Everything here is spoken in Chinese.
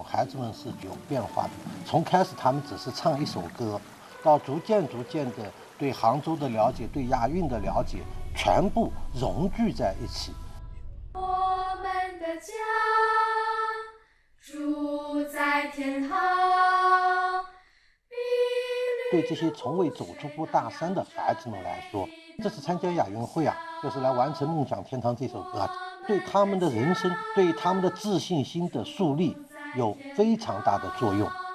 孩子们是有变化的。从开始他们只是唱一首歌，到逐渐的对杭州的了解，对亚运的了解，全部融聚在一起。 我们的家住在天堂。 对这些从未走出过大山的孩子们来说，这次参加亚运会啊，就是来完成《梦想天堂》这首歌啊，对他们的人生，对他们的自信心的树立有非常大的作用。